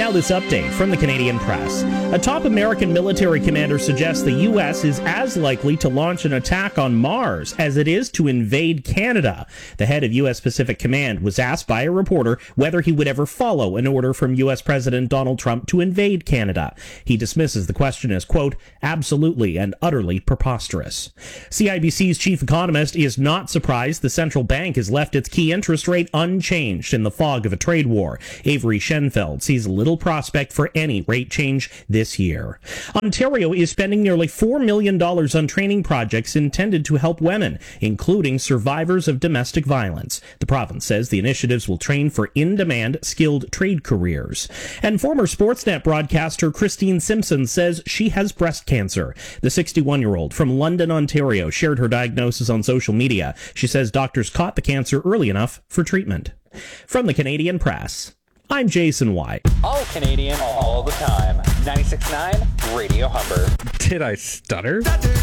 Now this update from the Canadian Press. A top American military commander suggests the U.S. is as likely to launch an attack on Mars as it is to invade Canada. The head of U.S. Pacific Command was asked by a reporter whether he would ever follow an order from U.S. President Donald Trump to invade Canada. He dismisses the question as, quote, absolutely and utterly preposterous. CIBC's chief economist is not surprised the central bank has left its key interest rate unchanged in the fog of a trade war. Avery Schenfeld sees little prospect for any rate change this year. Ontario is spending nearly $4 million on training projects intended to help women, including survivors of domestic violence. The province says the initiatives will train for in-demand, skilled trade careers. And former Sportsnet broadcaster Christine Simpson says she has breast cancer. The 61-year-old from London, Ontario, shared her diagnosis on social media. She says doctors caught the cancer early enough for treatment. From the Canadian Press, I'm Jason White. All Canadian, all the time. 96.9 Radio Humber. Did I stutter?